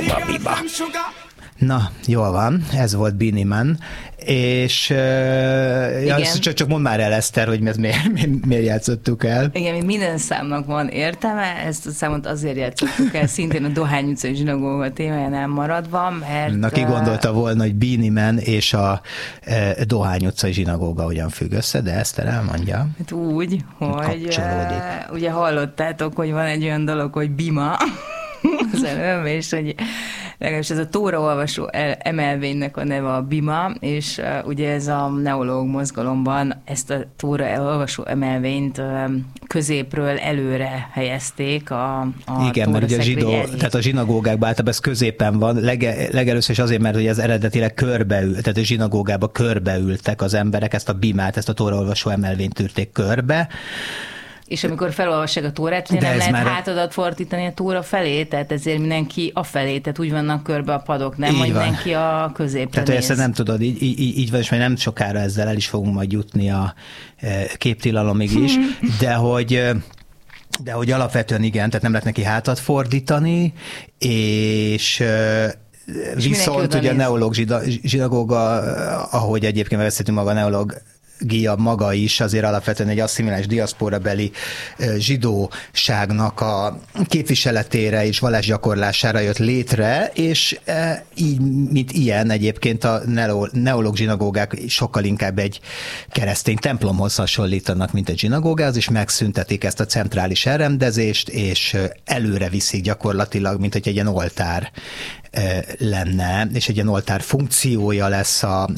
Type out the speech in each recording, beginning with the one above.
Biba. Na, jól van, ez volt Beenie Man, és csak mondd már el, Eszter, hogy miért játszottuk el. Igen, minden számnak van értelme, ezt a számot azért játszottuk el, szintén a Dohány utcai zsinagóga témájánál maradva, mert... Na, ki gondolta volna, hogy Beenie Man és a Dohány utcai zsinagóga hogyan függ össze, de Eszter elmondja. Hát úgy, hogy ugye hallottátok, hogy van egy olyan dolog, hogy Bima, az előbb, és hogy legalábbis ez a tóraolvasó emelvénynek a neve a Bima, és ugye ez a neológ mozgalomban ezt a tóraolvasó emelvényt középről előre helyezték a igen, mert ugye tehát a zsinagógákban általában ez középen van, legelőször is azért, mert ugye az eredetileg körbeül, tehát a zsinagógába körbeültek az emberek, ezt a Bimát, ezt a tóraolvasó emelvényt tűrték körbe. És amikor felolvassák a tórát, ugye nem lehet hátadat fordítani a tóra felé, tehát ezért mindenki a felé, tehát úgy vannak körbe a padok, nem, hogy mindenki a középre tehát néz. ezt nem tudod, így van, és majd nem sokára ezzel el is fogunk majd jutni a képtilalomig is, de hogy alapvetően igen, tehát nem lehet neki hátat fordítani, és viszont ugye a neológ zsinagóga, ahogy egyébként beszéltünk maga a neológ maga is azért alapvetően egy asszimiláns diaszpórabeli zsidóságnak a képviseletére és vallásgyakorlására jött létre, és így, mint ilyen egyébként a neológ zsinagógák sokkal inkább egy keresztény templomhoz hasonlítanak, mint egy zsinagógához, és megszüntetik ezt a centrális elrendezést, és előre viszik gyakorlatilag, mint hogy egy ilyen oltár lenne, és egy ilyen oltár funkciója lesz a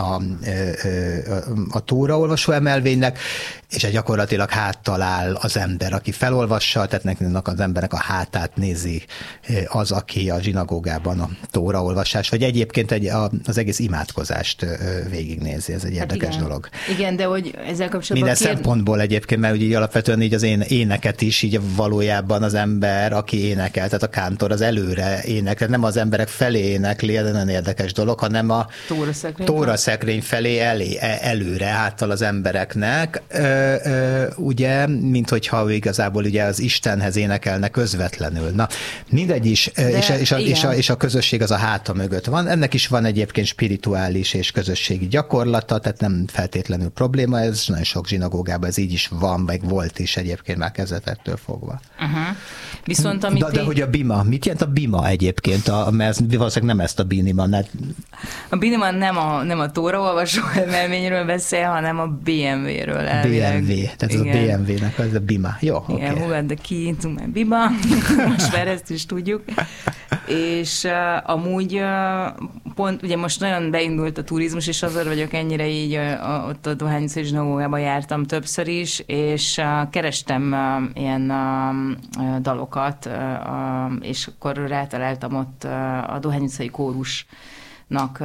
tóraolvasó emelvénynek, és gyakorlatilag háttal áll az ember, aki felolvassa, tehát nekünk az embernek a hátát nézi az, aki a zsinagógában a tóraolvasás, vagy egyébként az egész imádkozást végignézi, ez egy érdekes dolog. Igen, de hogy ezzel kapcsolatban... Minden szempontból egyébként, mert ugye alapvetően így az éneket is, így valójában az ember, aki énekel, tehát a kántor az előre énekel, nem az emberek felé énekli, ez nagyon érdekes dolog, hanem a tóraszekrény felé előre, háttal az embereknek, ugye, mint hogyha ő igazából ugye az Istenhez énekelne közvetlenül. Na, mindegy is, és a közösség az a háta mögött van. Ennek is van egyébként spirituális és közösségi gyakorlata, tehát nem feltétlenül probléma, ez nagyon sok zsinagógában ez így is van, meg volt is egyébként már kezdetektől fogva. Viszont amit de hogy a Bima, mit jelent a Bima egyébként? Mert valószínűleg nem ezt a Beenie Man. A Beenie Man nem a tóraolvasó emelvényről beszél, hanem a BMW-ről elvileg. BMW, tehát ez a BMW-nek az a Bima. Jó, igen, oké. Who got the key to my Bima? Most már ezt is tudjuk. És amúgy pont, ugye most nagyon beindult a turizmus, és azért vagyok ennyire így, ott a Dohány utcai zsinagógában jártam többször is, és kerestem ilyen dalokat, és akkor rátaláltam ott a Dohány utcai kórusnak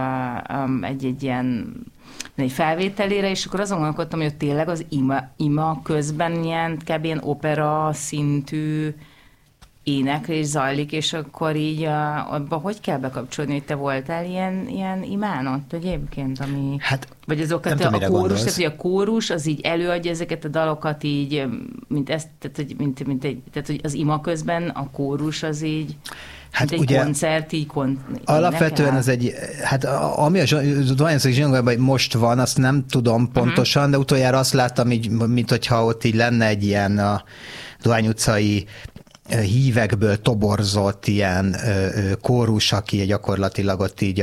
egy ilyen egy felvételére, és akkor azon gondolkodtam, hogy ott tényleg az ima közben kb. Ilyen opera szintű éneklés zajlik, és akkor így abba hogy kell bekapcsolni, hogy te voltál ilyen imánat egyébként, ami... Hát, vagy azokat a kórus, tehát hogy a kórus az így előadja ezeket a dalokat így, mint ezt, tehát hogy az ima közben a kórus az így, hát mint ugye, egy koncert, így alapvetően ez egy, hát ami a Dohány utcai zsinagógában most van, azt nem tudom pontosan, de utoljára azt láttam, így, mint hogyha ott így lenne egy ilyen a Dohány utcai hívekből toborzott ilyen kórus, aki gyakorlatilag ott így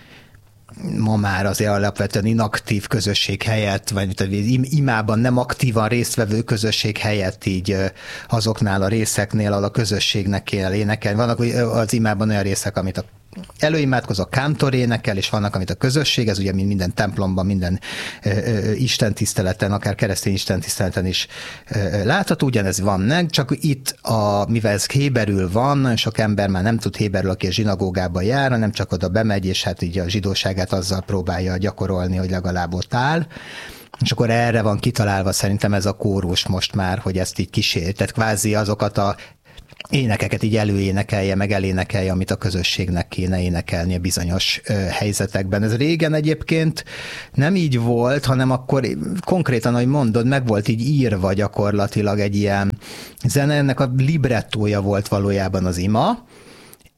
ma már azért alapvetően inaktív közösség helyett, vagy imában nem aktívan résztvevő közösség helyett így azoknál a részeknél, ahol a közösségnek kell énekelni. Vannak az imában olyan részek, amit a előimádkozó kántor énekel, és vannak, amit a közösség, ez ugye minden templomban, minden istentiszteleten, akár keresztény istentiszteleten is látható, ugyanez van, csak itt, mivel ez héberül van, sok ember már nem tud héberül, aki a zsinagógába jár, nem csak oda bemegy, és hát így a zsidóságát azzal próbálja gyakorolni, hogy legalább ott áll. És akkor erre van kitalálva szerintem ez a kórus most már, hogy ezt így kísér. Tehát kvázi azokat a énekeket így előénekelje, meg elénekelje, amit a közösségnek kéne énekelnie bizonyos helyzetekben. Ez régen egyébként nem így volt, hanem akkor konkrétan, ahogy mondod, meg volt így írva gyakorlatilag egy ilyen zene, ennek a librettója volt valójában az ima,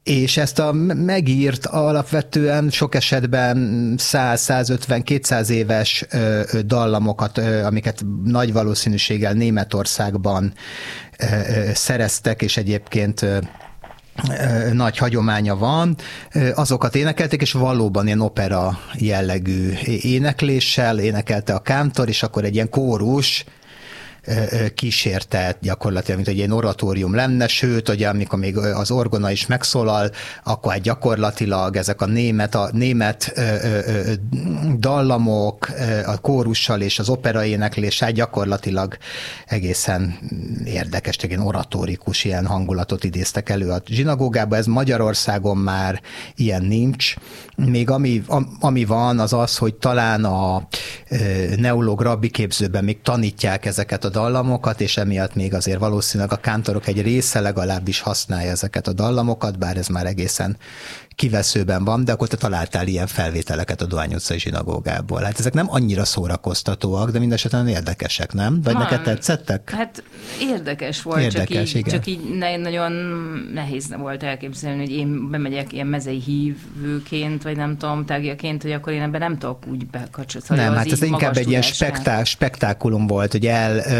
és ezt a megírt alapvetően sok esetben 100-150-200 éves dallamokat, amiket nagy valószínűséggel Németországban szereztek, és egyébként nagy hagyománya van, azokat énekelték, és valóban ilyen opera jellegű énekléssel énekelte a kántor, és akkor egy ilyen kórus kísértet gyakorlatilag, mint egy ilyen oratórium lenne, sőt, ugye, amikor még az orgona is megszólal, akkor hát gyakorlatilag ezek a német dallamok, a kórussal és az opera éneklés, hát gyakorlatilag egészen érdekes, ilyen oratórikus ilyen hangulatot idéztek elő a zsinagógába. Ez Magyarországon már ilyen nincs. Még ami van, az az, hogy talán a neológ rabbi képzőben még tanítják ezeket a dallamokat, és emiatt még azért valószínűleg a kántorok egy része legalábbis használja ezeket a dallamokat, bár ez már egészen kiveszőben van, de akkor te találtál ilyen felvételeket a Dohány utcai zsinagógából. Hát ezek nem annyira szórakoztatóak, de mindesetre érdekesek, nem? Vagy neked tetszettek? Hát érdekes volt, csak így nagyon nehéz volt elképzelni, hogy én bemegyek ilyen mezei hívőként, vagy nem tudom, tagjaként, hogy akkor én ebben nem tudok úgy bekapcsolni. Nem, hát ez inkább egy ilyen spektákulum volt, hogy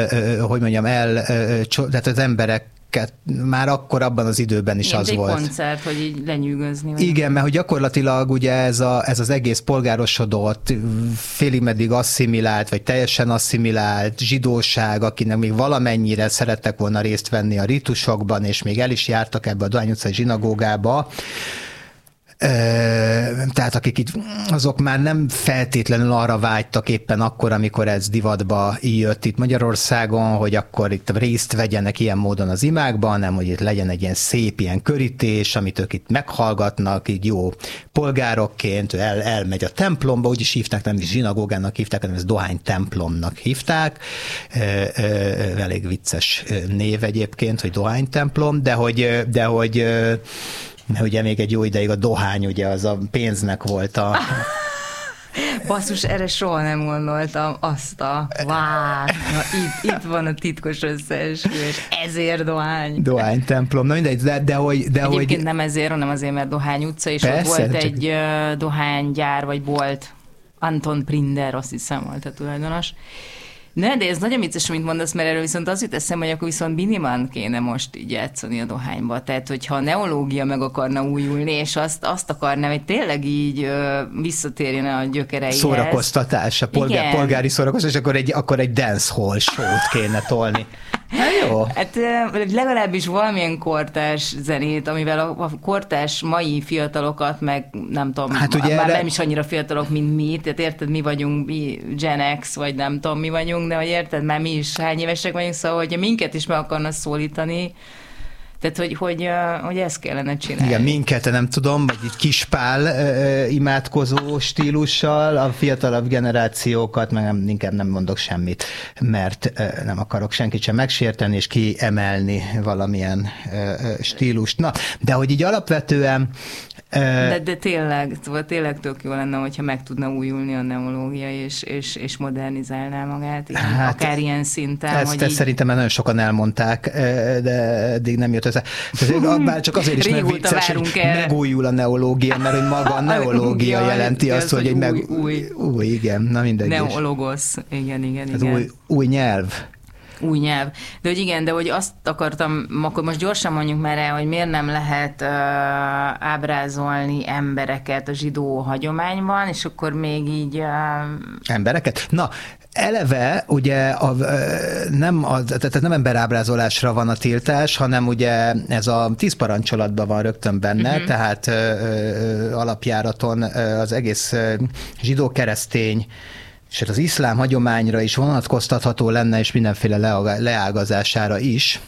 tehát az emberek már akkor abban az időben is az volt. Egy koncert, hogy így lenyűgözni. Igen, mert hogy gyakorlatilag ugye ez az egész polgárosodott, félig meddig asszimilált, vagy teljesen asszimilált zsidóság, akinek még valamennyire szerettek volna részt venni a ritusokban, és még el is jártak ebbe a Dohány utcai zsinagógába, tehát akik itt, azok már nem feltétlenül arra vágytak éppen akkor, amikor ez divatba jött itt Magyarországon, hogy akkor itt részt vegyenek ilyen módon az imákban, hanem hogy itt legyen egy ilyen szép ilyen körítés, amit ők itt meghallgatnak, így jó polgárokként, elmegy a templomba, úgyis hívták, nem is zsinagógának hívták, hanem ez Dohány templomnak hívták. Elég vicces név egyébként, hogy Dohány templom, de hogy mert ugye még egy jó ideig a dohány, ugye az a pénznek volt a... Basszus, erre soha nem gondoltam azt itt van a titkos összeesküvés, ezért Dohány. Dohány templom, na mindegy, de egyébként nem ezért, hanem azért, mert Dohány utca, és persze, ott volt egy dohánygyár, vagy bolt, Anton Prinder, azt hiszem volt a tulajdonos. Ne, de ez nagyon vicces, amit mondasz, mert erről viszont az jut eszembe, hogy akkor viszont Biniman kéne most így játszani a dohányba. Tehát, hogyha a neológia meg akarna újulni, és azt akarná, hogy tényleg így visszatérjen a gyökereihez. Szórakoztatás, a polgári szórakoztatás, akkor egy dancehall show-t kéne tolni. Hát jó. Hát legalábbis valamilyen kortárs zenét, amivel a kortárs mai fiatalokat, meg nem tudom, hát ugye már nem is annyira fiatalok, mint mi, tehát érted, mi vagyunk Gen X, vagy nem tudom, mi vagyunk, de hogy érted, már mi is hány évesek vagyunk, szóval, hogyha minket is meg akarna szólítani, tehát, hogy ezt kellene csinálni. Igen, minket, nem tudom, vagy így Kispál imádkozó stílussal, a fiatalabb generációkat, meg inkább nem mondok semmit, mert nem akarok senkit sem megsérteni, és kiemelni valamilyen stílust. Na, de hogy így alapvetően de tényleg tök jó lenne, hogyha meg tudna újulni a neológia, és modernizálná magát, igen, hát akár ilyen szinten. Ezt szerintem már nagyon sokan elmondták, de eddig nem jött össze. Bár csak azért is nem vicces, hogy megújul a neológia, mert hogy maga a neológia jelenti azt, hogy egy új, igen, na mindegy. Neologosz, igen. Az új nyelv. Új nyelv. De hogy igen, de hogy azt akartam, akkor most gyorsan mondjuk már el, hogy miért nem lehet ábrázolni embereket a zsidó hagyományban, és akkor még így... Embereket? Na, eleve ugye tehát nem emberábrázolásra van a tiltás, hanem ugye ez a 10 parancsolatban van rögtön benne, tehát alapjáraton az egész zsidó-keresztény és az iszlám hagyományra is vonatkoztatható lenne, és mindenféle leágazására is.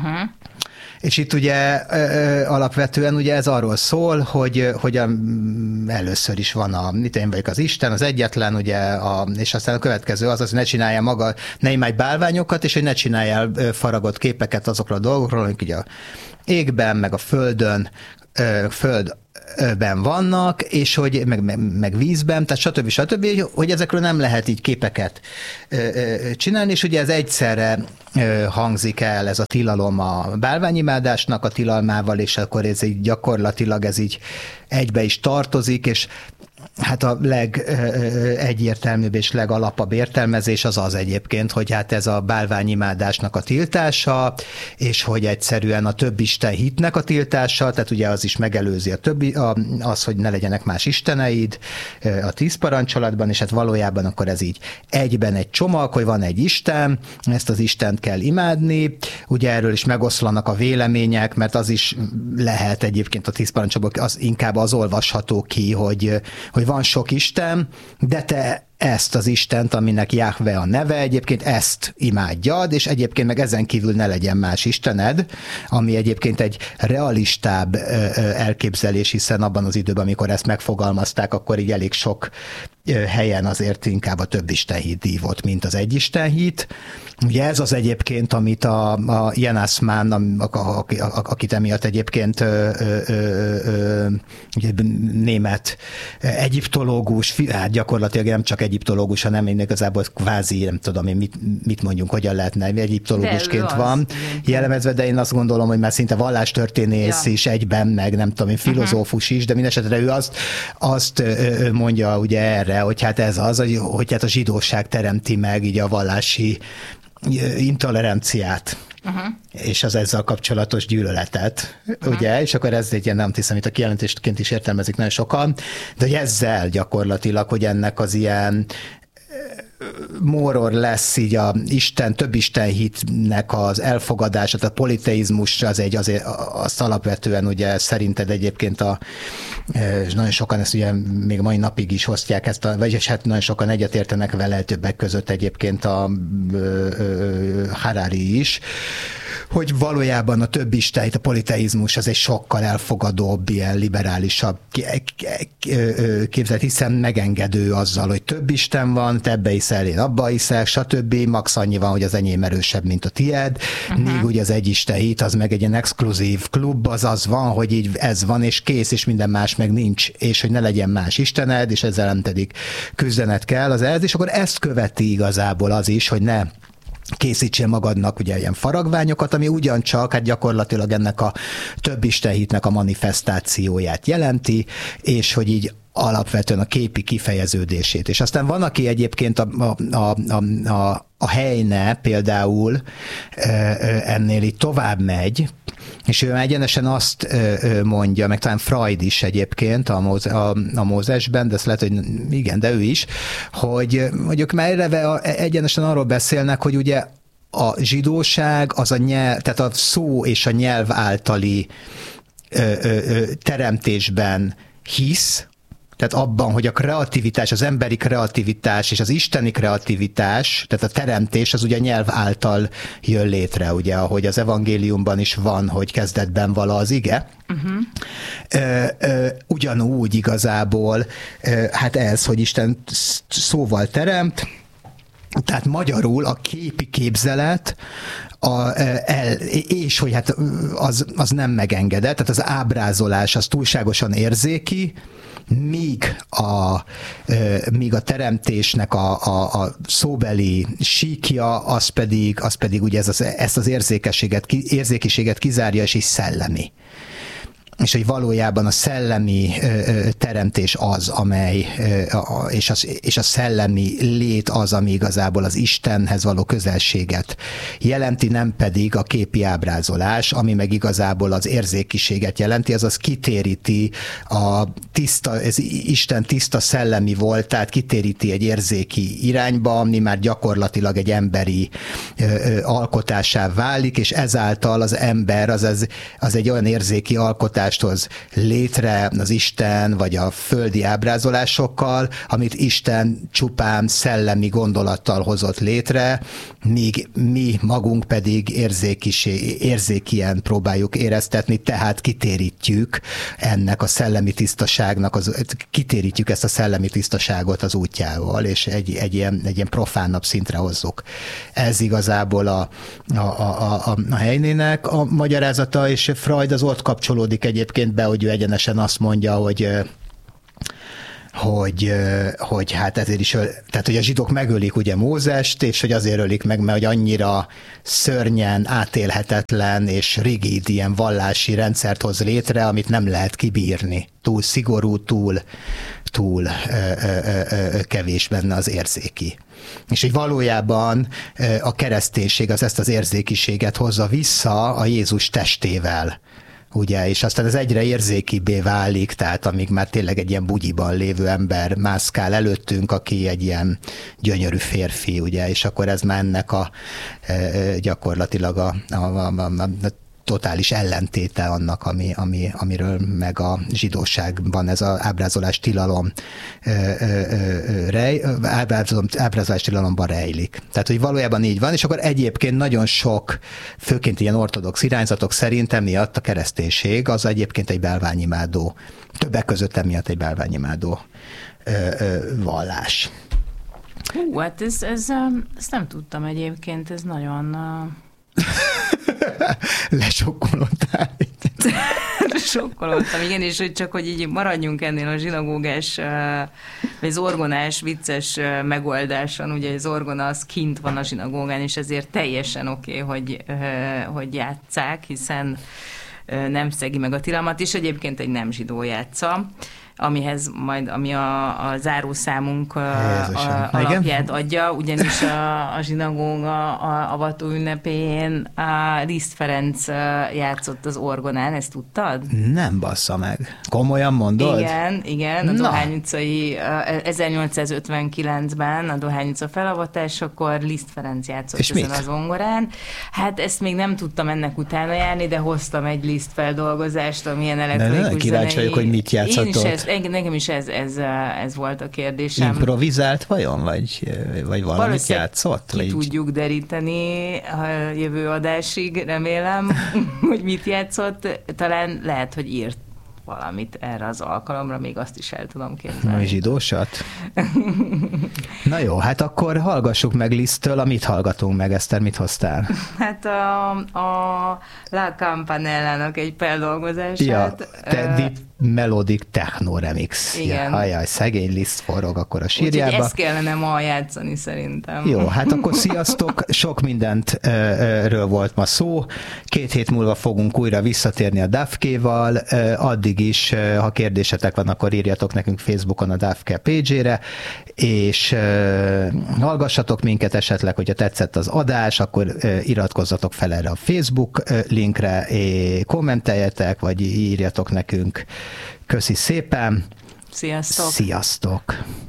És itt ugye alapvetően ugye ez arról szól, hogy először is van én vagyok az Isten, az egyetlen, ugye, és aztán a következő az, hogy ne csináljál ne imádj bálványokat, és hogy ne csináljál faragott képeket azokról a dolgokról, amik ugye a égben, meg a földön, föld légben vannak, és hogy meg vízben, tehát stb., hogy ezekről nem lehet így képeket csinálni, és ugye ez egyszerre hangzik el, ez a tilalom a bálványimádásnak a tilalmával, és akkor ez így gyakorlatilag ez így egybe is tartozik, és hát a legegyértelműbb és legalapabb értelmezés az egyébként, hogy hát ez a bálványimádásnak a tiltása, és hogy egyszerűen a több isten hitnek a tiltása, tehát ugye az is megelőzi az, hogy ne legyenek más isteneid a 10 parancsolatban, és hát valójában akkor ez így egyben egy csomag, hogy van egy Isten, ezt az Istent kell imádni, ugye erről is megoszlanak a vélemények, mert az is lehet egyébként a 10 parancsolatban, az inkább az olvasható ki, hogy van sok Isten, de te ezt az Istent, aminek Jahve a neve, egyébként ezt imádjad, és egyébként meg ezen kívül ne legyen más istened, ami egyébként egy realistább elképzelés, hiszen abban az időben, amikor ezt megfogalmazták, akkor így elég sok helyen azért inkább a több istenhit dívott, mint az egy istenhit. Ugye ez az egyébként, amit a Jonas Mann, akit emiatt egyébként német egyiptológus, hát gyakorlatilag nem csak egyiptológus, hanem én igazából kvázi, nem tudom én mit mondjunk, hogyan lehetne, egyiptológusként van jellemezve, de én azt gondolom, hogy már szinte vallástörténész is egyben, meg nem tudom én, filozófus is, de mindesetre ő azt mondja ugye erre, hogy hát ez az, hogy hát a zsidóság teremti meg így a vallási intoleranciát. És az ezzel kapcsolatos gyűlöletet, ugye, és akkor ez egy ilyen antiszemita kijelentésként is értelmezik nagyon sokan, de hogy ezzel gyakorlatilag, hogy ennek az ilyen more lesz így a több istenhitnek az elfogadása, tehát a politeizmus azt alapvetően ugye szerinted egyébként és nagyon sokan ezt ugye még mai napig is osztják vagyis hát nagyon sokan egyetértenek vele, többek között egyébként a Harari is, hogy valójában a több istenhit, a politeizmus az egy sokkal elfogadóbb, ilyen liberálisabb képzelt, hiszen megengedő azzal, hogy több isten van, te ebbe hiszel, én abba hiszek, stb. Max annyi van, hogy az enyém erősebb, mint a tied, míg ugye az egy istenhit, az meg egy ilyen exkluzív klub, az van, hogy így ez van, és kész, és minden más meg nincs, és hogy ne legyen más istened, és ezzel nem pedig küzdened kell az ez, és akkor ezt követi igazából az is, hogy ne készítsél magadnak ugye ilyen faragványokat, ami ugyancsak hát gyakorlatilag ennek a több istenhitnek a manifestációját jelenti, és hogy így alapvetően a képi kifejeződését. És aztán van, aki egyébként a Heine például ennél így tovább megy, és ő egyenesen azt mondja, meg talán Freud is egyébként a Mózesben, de ezt lehet, hogy igen, de ő is, hogy ők már eleve egyenesen arról beszélnek, hogy ugye a zsidóság az a nyelv, tehát a szó és a nyelv általi teremtésben hisz, tehát abban, hogy a kreativitás, az emberi kreativitás és az isteni kreativitás, tehát a teremtés az ugye nyelv által jön létre, ugye, ahogy az evangéliumban is van, hogy kezdetben vala az ige. Ugyanúgy igazából, hát ez, hogy Isten szóval teremt, tehát magyarul a képi képzelet, és hogy hát az nem megengedett, tehát az ábrázolás az túlságosan érzéki, míg a teremtésnek a szóbeli síkja, az pedig ugye ezt az érzékiséget kizárja, és is szellemi. És hogy valójában a szellemi teremtés az, amely, és a szellemi lét az, ami igazából az Istenhez való közelséget jelenti, nem pedig a képi ábrázolás, ami meg igazából az érzékiséget jelenti, azaz kitéríti az Isten tiszta szellemi voltát, kitéríti egy érzéki irányba, ami már gyakorlatilag egy emberi alkotásá válik, és ezáltal az ember az egy olyan érzéki alkotás, hoz létre az Isten vagy a földi ábrázolásokkal, amit Isten csupán szellemi gondolattal hozott létre, míg mi magunk pedig érzékien próbáljuk éreztetni, tehát kitérítjük ennek a szellemi tisztaságnak, kitérítjük ezt a szellemi tisztaságot az útjával, és egy ilyen profánabb szintre hozzuk. Ez igazából a Heinének a magyarázata, és Freud az ott kapcsolódik egyébként be, hogy ő egyenesen azt mondja, hogy hát ezért is, tehát hogy a zsidók megölik ugye Mózest, és hogy azért ölik meg, mert hogy annyira szörnyen, átélhetetlen és rigid ilyen vallási rendszert hoz létre, amit nem lehet kibírni. Túl szigorú, túl kevés benne az érzéki. És hogy valójában a kereszténység az ezt az érzékiséget hozza vissza a Jézus testével. Ugye, és aztán ez egyre érzékibbé válik, tehát amíg már tényleg egy ilyen bugyiban lévő ember mászkál előttünk, aki egy ilyen gyönyörű férfi, ugye, és akkor ez már ennek gyakorlatilag a totális ellentéte annak, amiről meg a zsidóságban ez az ábrázolás tilalom ábrázolás tilalomban rejlik. Tehát, hogy valójában így van, és akkor egyébként nagyon sok, főként ilyen ortodox irányzatok szerint emiatt a kereszténység az egyébként egy bálványimádó, többek között emiatt egy bálványimádó vallás. Hát ezt nem tudtam egyébként, ez nagyon... Lesokkolódtál. Sokkolottam, igen, és hogy csak, hogy így maradjunk ennél a zsinagógás, vagy az orgonás vicces megoldáson, ugye az orgona az kint van a zsinagógán, és ezért teljesen oké, hogy játsszák, hiszen nem szegi meg a tilalmat, és egyébként egy nem zsidó játsza, ami a zárószámunk alapját adja, ugyanis a zsinagóga avató ünnepén Liszt Ferenc játszott az orgonán, ezt tudtad? Nem bassza meg. Komolyan mondod? Igen, a Dohány utcai 1859-ben a Dohány utca felavatásakor Liszt Ferenc játszott és ezen az zongorán. Hát ezt még nem tudtam ennek utána járni, de hoztam egy Liszt feldolgozást, amilyen elektronikus kíváncsi vagyok, hogy mit játszott. Nekem is ez volt a kérdésem. Improvizált vajon? Vagy valamit játszott? Ki tudjuk deríteni a jövő adásig, remélem, hogy mit játszott. Talán lehet, hogy írt valamit erre az alkalomra, még azt is el tudom képzelni. Zsidósat? Na jó, hát akkor hallgassuk meg Liszttől, amit hallgatunk meg, Eszter, mit hoztál? Hát a La Campanellának egy feldolgozását. Deep Melodic Techno Remix. Igen. Hajjaj, szegény Liszt forog akkor a sírjába. Úgyhogy ezt kellene ma játszani szerintem. Jó, hát akkor sziasztok, sok mindentről volt ma szó. 2 hét múlva fogunk újra visszatérni a Dafke-val, addig is, ha kérdésetek van, akkor írjatok nekünk Facebookon a Dafke page-ére, és hallgassatok minket esetleg, hogyha tetszett az adás, akkor iratkozzatok fel erre a Facebook linkre, kommenteljetek, vagy írjatok nekünk. Köszi szépen! Sziasztok! Sziasztok!